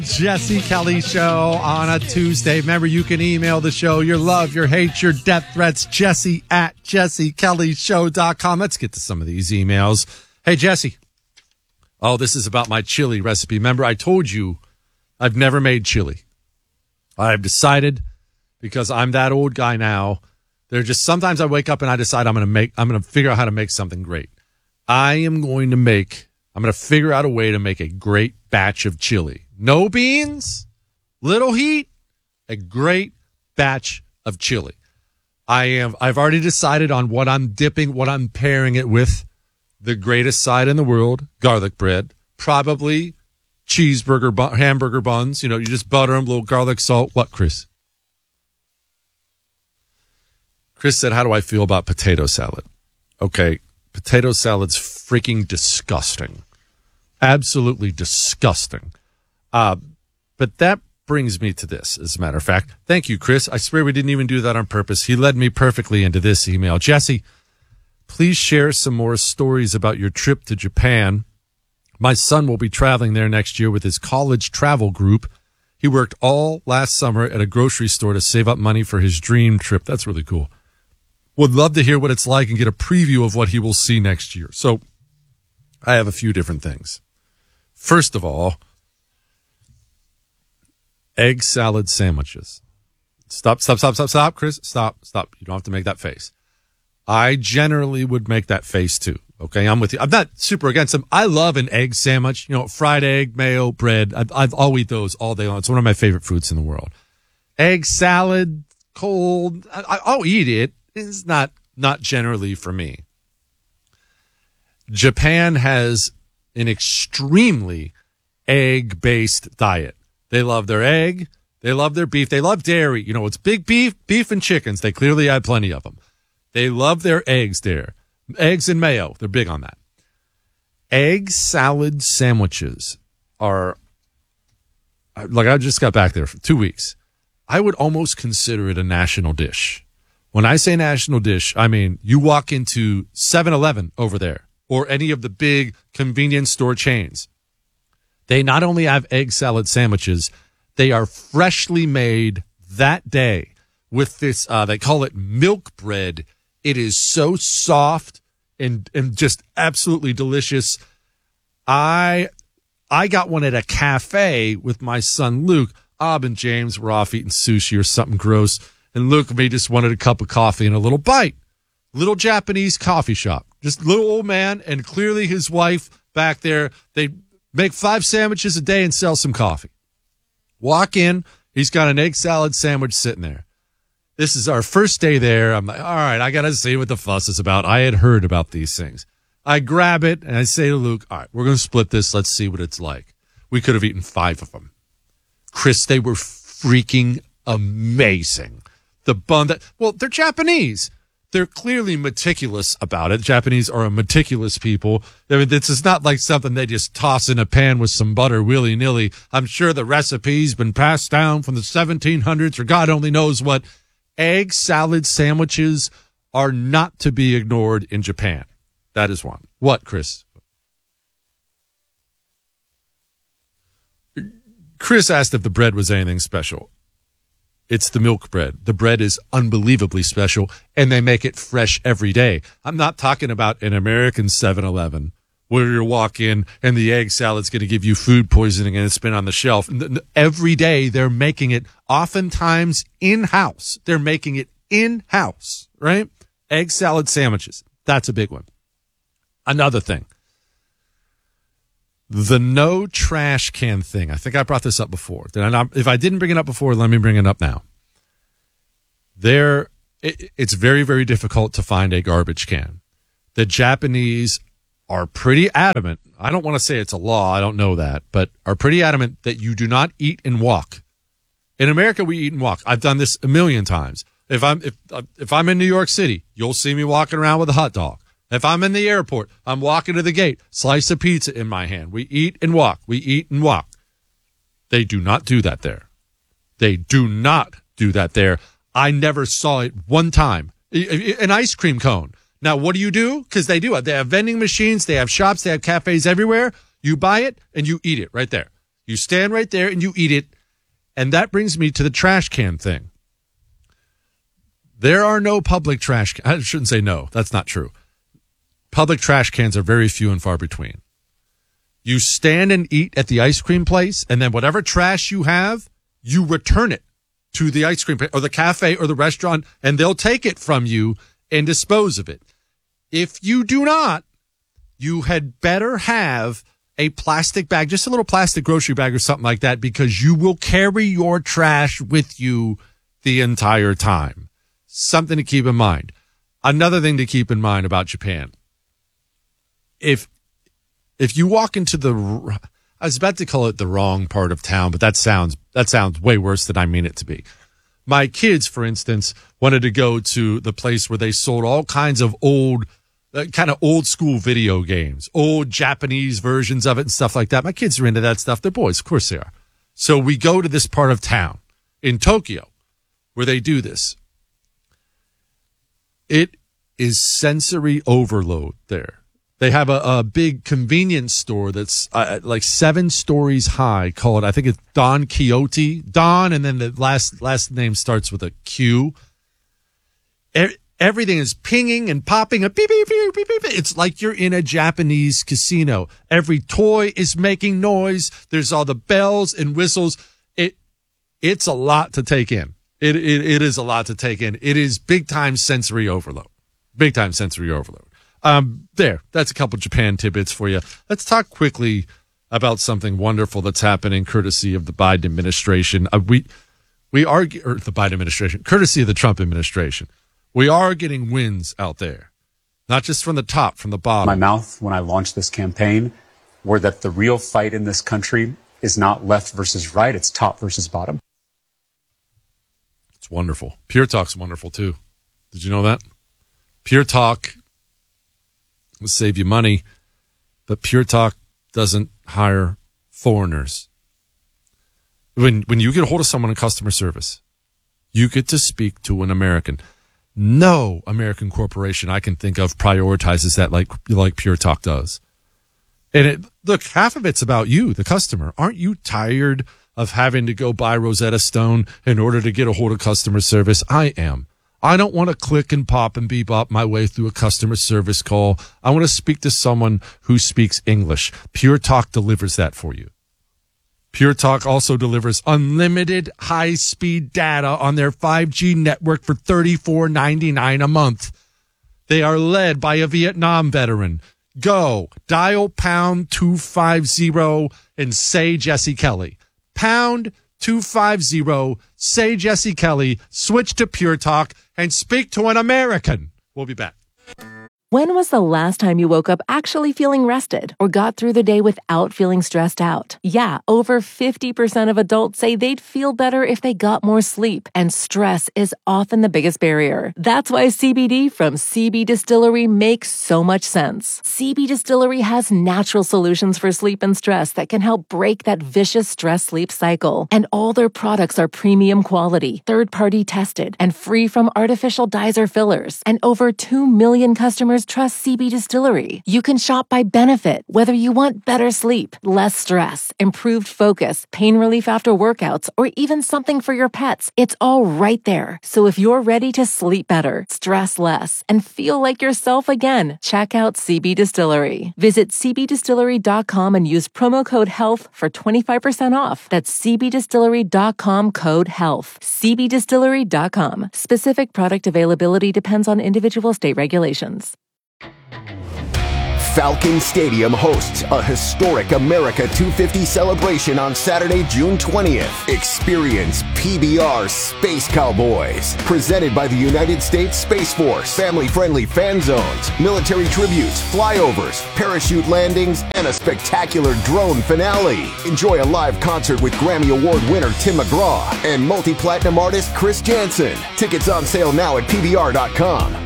Jesse Kelly Show on a Tuesday. Remember, you can email the show your love, your hate, your death threats, Jesse at jessekellyshow.com. Let's get to some of these emails. Hey, Jesse. Oh, this is about my chili recipe. Remember, I told you I've never made chili. I've decided, because I'm that old guy now, there just sometimes I wake up and I decide I'm going to figure out how to make something great. I'm going to figure out a way to make a great batch of chili. No beans, little heat, a great batch of chili. I've already decided on what I'm dipping, what I'm pairing it with. The greatest side in the world, garlic bread, probably cheeseburger, hamburger buns. You know, you just butter them, a little garlic, salt. What, Chris? Chris said, how do I feel about potato salad? Okay, potato salad's freaking disgusting. Absolutely disgusting. But that brings me to this, as a matter of fact. Thank you, Chris. I swear we didn't even do that on purpose. He led me perfectly into this email. Jesse, please share some more stories about your trip to Japan. My son will be traveling there next year with his college travel group. He worked all last summer at a grocery store to save up money for his dream trip. That's really cool. Would love to hear what it's like and get a preview of what he will see next year. So I have a few different things. First of all, egg salad sandwiches. Stop, Chris. Stop. You don't have to make that face. I generally would make that face too. Okay, I'm with you. I'm not super against them. I love an egg sandwich. You know, fried egg, mayo, bread. I'll eat those all day long. It's one of my favorite foods in the world. Egg salad, cold. I'll eat it. It's not generally for me. Japan has an extremely egg-based diet. They love their egg. They love their beef. They love dairy. You know, it's big beef and chickens. They clearly have plenty of them. They love their eggs there. Eggs and mayo. They're big on that. Egg salad sandwiches are, like, I just got back there for 2 weeks. I would almost consider it a national dish. When I say national dish, I mean, you walk into 7-Eleven over there or any of the big convenience store chains. They not only have egg salad sandwiches, they are freshly made that day with this, they call it milk bread. It is so soft and just absolutely delicious. I got one at a cafe with my son Luke. Ab and James were off eating sushi or something gross. And Luke and me just wanted a cup of coffee and a little bite. Little Japanese coffee shop. Just little old man and clearly his wife back there. They make 5 sandwiches a day and sell some coffee. Walk in. He's got an egg salad sandwich sitting there. This is our first day there. I'm like, all right, I got to see what the fuss is about. I had heard about these things. I grab it and I say to Luke, all right, we're going to split this. Let's see what it's like. We could have eaten 5 of them. Chris, they were freaking amazing. The bun they're Japanese. They're clearly meticulous about it. Japanese are a meticulous people. I mean, this is not like something they just toss in a pan with some butter willy-nilly. I'm sure the recipe's been passed down from the 1700s or God only knows what. Egg salad sandwiches are not to be ignored in Japan. That is one. What, Chris? Chris asked if the bread was anything special. It's the milk bread. The bread is unbelievably special, and they make it fresh every day. I'm not talking about an American 7-Eleven where you walk in and the egg salad's going to give you food poisoning and it's been on the shelf. Every day they're making it, oftentimes in-house. They're making it in-house, right? Egg salad sandwiches. That's a big one. Another thing. The no trash can thing. I think I brought this up before. If I didn't bring it up before, let me bring it up now. It's very, very difficult to find a garbage can. The Japanese are pretty adamant. I don't want to say it's a law. I don't know that, but are pretty adamant that you do not eat and walk. In America, we eat and walk. I've done this a million times. If I'm in New York City, you'll see me walking around with a hot dog. If I'm in the airport, I'm walking to the gate, slice of pizza in my hand. We eat and walk. We eat and walk. They do not do that there. They do not do that there. I never saw it one time. An ice cream cone. Now, what do? Because they do it. They have vending machines. They have shops. They have cafes everywhere. You buy it and you eat it right there. You stand right there and you eat it. And that brings me to the trash can thing. There are no public trash cans. I shouldn't say no. That's not true. Public trash cans are very few and far between. You stand and eat at the ice cream place, and then whatever trash you have, you return it to the ice cream place or the cafe or the restaurant, and they'll take it from you and dispose of it. If you do not, you had better have a plastic bag, just a little plastic grocery bag or something like that, because you will carry your trash with you the entire time. Something to keep in mind. Another thing to keep in mind about Japan. If you walk into I was about to call it the wrong part of town, but that sounds way worse than I mean it to be. My kids, for instance, wanted to go to the place where they sold all kinds of old school video games, old Japanese versions of it and stuff like that. My kids are into that stuff. They're boys. Of course they are. So we go to this part of town in Tokyo where they do this. It is sensory overload there. They have a big convenience store that's like 7 stories high called, I think it's Don Quixote. Don, and then the last name starts with a Q. Everything is pinging and popping. Beep, beep, beep, beep, beep. It's like you're in a Japanese casino. Every toy is making noise. There's all the bells and whistles. It's a lot to take in. It is a lot to take in. It is big time sensory overload. Big time sensory overload. That's a couple Japan tidbits for you. Let's talk quickly about something wonderful that's happening courtesy of the Biden administration. We argue, or the Biden administration, courtesy of the Trump administration. We are getting wins out there, not just from the top, from the bottom. My mouth when I launched this campaign were that the real fight in this country is not left versus right, it's top versus bottom. It's wonderful. Pure Talk's wonderful too. Did you know that? Pure Talk will save you money, but Pure Talk doesn't hire foreigners. When you get a hold of someone in customer service, you get to speak to an American. No American corporation I can think of prioritizes that like Pure Talk does. And look, half of it's about you, the customer. Aren't you tired of having to go buy Rosetta Stone in order to get a hold of customer service? I am. I don't want to click and pop and bebop my way through a customer service call. I want to speak to someone who speaks English. Pure Talk delivers that for you. Pure Talk also delivers unlimited high-speed data on their 5G network for $34.99 a month. They are led by a Vietnam veteran. Go, dial pound 250 and say Jesse Kelly. Pound 250, say Jesse Kelly, switch to Pure Talk, and speak to an American. We'll be back. When was the last time you woke up actually feeling rested or got through the day without feeling stressed out? Yeah, over 50% of adults say they'd feel better if they got more sleep, and stress is often the biggest barrier. That's why CBD from CB Distillery makes so much sense. CB Distillery has natural solutions for sleep and stress that can help break that vicious stress-sleep cycle. And all their products are premium quality, third-party tested, and free from artificial dyes or fillers. And over 2 million customers trust CB Distillery. You can shop by benefit, whether you want better sleep, less stress, improved focus, pain relief after workouts, or even something for your pets. It's all right there. So if you're ready to sleep better, stress less, and feel like yourself again, check out CB Distillery. Visit cbdistillery.com and use promo code HEALTH for 25% off. That's cbdistillery.com code HEALTH. cbdistillery.com. Specific product availability depends on individual state regulations. Falcon Stadium hosts a historic America 250 celebration on Saturday, June 20th. Experience PBR Space Cowboys, presented by the United States Space Force. Family-friendly fan zones, military tributes, flyovers, parachute landings, and a spectacular drone finale. Enjoy a live concert with Grammy Award winner Tim McGraw and multi-platinum artist Chris Janson. Tickets on sale now at PBR.com.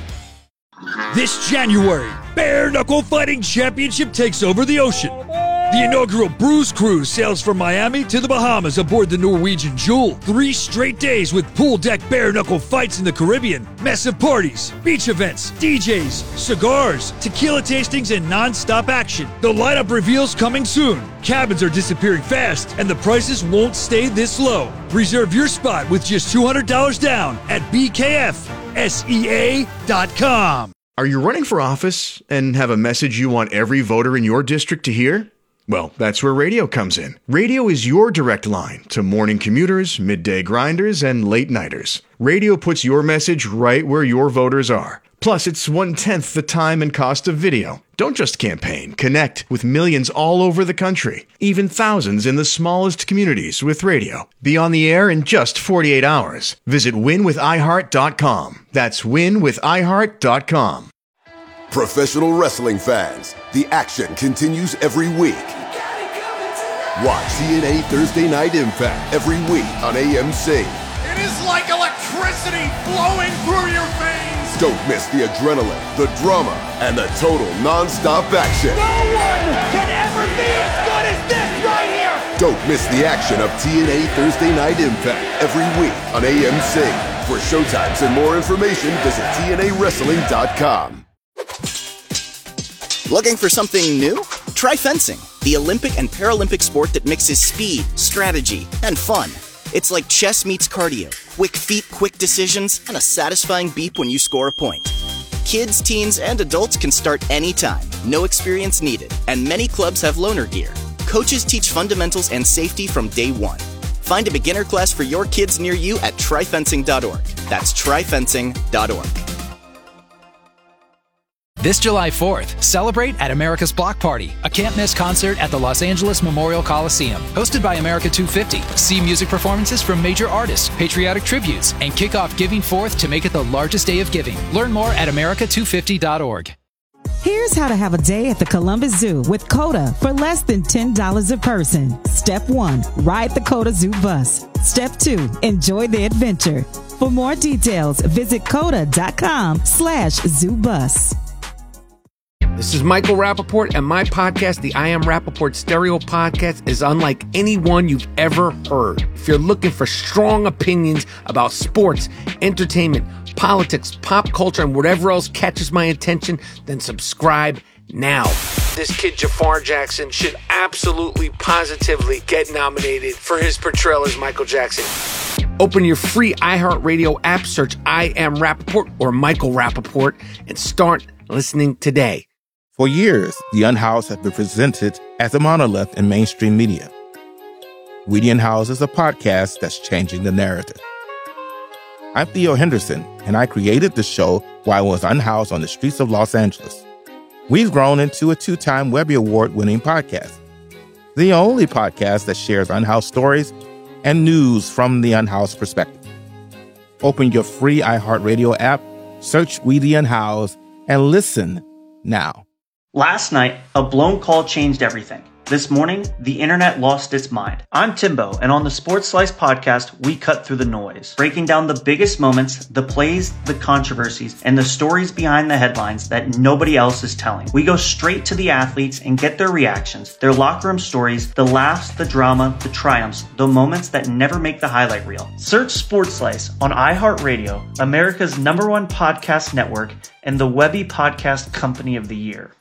This January, Bare Knuckle Fighting Championship takes over the ocean. The inaugural Bruise Cruise sails from Miami to the Bahamas aboard the Norwegian Jewel. 3 straight days with pool deck bare-knuckle fights in the Caribbean, massive parties, beach events, DJs, cigars, tequila tastings, and non-stop action. The lineup reveals coming soon. Cabins are disappearing fast, and the prices won't stay this low. Reserve your spot with just $200 down at BKFSEA.com. Are you running for office and have a message you want every voter in your district to hear? Well, that's where radio comes in. Radio is your direct line to morning commuters, midday grinders, and late-nighters. Radio puts your message right where your voters are. Plus, it's 1/10 the time and cost of video. Don't just campaign. Connect with millions all over the country, even thousands in the smallest communities with radio. Be on the air in just 48 hours. Visit winwithiheart.com. That's winwithiheart.com. Professional wrestling fans, the action continues every week. Watch TNA Thursday Night Impact every week on AMC. It is like electricity flowing through your veins. Don't miss the adrenaline, the drama, and the total non-stop action. No one can ever be as good as this right here. Don't miss the action of TNA Thursday Night Impact every week on AMC. For showtimes and more information, visit TNAWrestling.com. Looking for something new? Try fencing, the Olympic and Paralympic sport that mixes speed, strategy, and fun. It's like chess meets cardio, quick feet, quick decisions, and a satisfying beep when you score a point. Kids, teens, and adults can start anytime, no experience needed, and many clubs have loaner gear. Coaches teach fundamentals and safety from day one. Find a beginner class for your kids near you at tryfencing.org. That's tryfencing.org. This July 4th, celebrate at America's Block Party, a can't-miss concert at the Los Angeles Memorial Coliseum. Hosted by America 250, see music performances from major artists, patriotic tributes, and kick off Giving Forth to make it the largest day of giving. Learn more at america250.org. Here's how to have a day at the Columbus Zoo with COTA for less than $10 a person. Step 1, ride the COTA Zoo bus. Step 2, enjoy the adventure. For more details, visit COTA.com/zoobus. This is Michael Rappaport, and my podcast, the I Am Rappaport Stereo Podcast, is unlike any one you've ever heard. If you're looking for strong opinions about sports, entertainment, politics, pop culture, and whatever else catches my attention, then subscribe now. This kid, Jafar Jackson, should absolutely, positively get nominated for his portrayal as Michael Jackson. Open your free iHeartRadio app, search I Am Rappaport or Michael Rappaport, and start listening today. For years, The Unhoused has been presented as a monolith in mainstream media. We the Unhoused is a podcast that's changing the narrative. I'm Theo Henderson, and I created the show while I was unhoused on the streets of Los Angeles. We've grown into a 2-time Webby Award-winning podcast, the only podcast that shares unhoused stories and news from the unhoused perspective. Open your free iHeartRadio app, search We the Unhoused, and listen now. Last night, a blown call changed everything. This morning, the internet lost its mind. I'm Timbo, and on the Sports Slice podcast, we cut through the noise, breaking down the biggest moments, the plays, the controversies, and the stories behind the headlines that nobody else is telling. We go straight to the athletes and get their reactions, their locker room stories, the laughs, the drama, the triumphs, the moments that never make the highlight reel. Search Sports Slice on iHeartRadio, America's #1 podcast network, and the Webby Podcast Company of the Year.